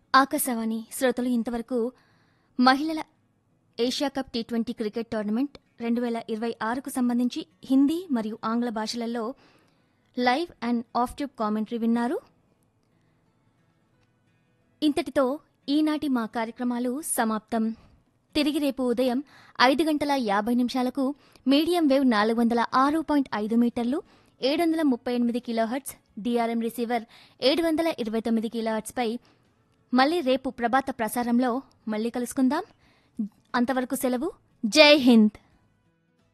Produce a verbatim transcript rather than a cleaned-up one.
ఆకాశవాణి శ్రోతలు ఇంతవరకు మహిళల Asia cup T twenty cricket tournament రెండు వేల ఇరవై ఆరుకు సంబంధించి హిందీ మరియు ఆంగ్ల భాషలలో live and of tube commentary విన్నారు. ఇంతటితో ఈనాటి మా కార్యక్రమాలు సమాప్తం. తిరిగి రేపు ఉదయం ఐదు గంటల యాభై నిమిషాలకు మీడియం వేవ్ నాలుగు వందల ఆరు పాయింట్ ఐదు మీటర్లు ఏడు వందల ముప్పై ఎనిమిది కిలోహర్ట్జ్ డిఆర్ఎం రిసీవర్ ఏడు వందల ఇరవై తొమ్మిది కిలోహర్ట్జ్పై మళ్ళీ రేపు ప్రభాత ప్రసారంలో మళ్ళీ కలుసుకుందాం. అంతవరకు సెలవు. జై హింద్.